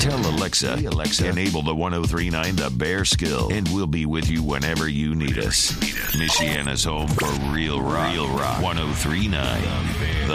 Tell Alexa, enable the 103.9 The Bear Skill, and we'll be with you whenever you need us. Michiana's home for real rock. 103.9 The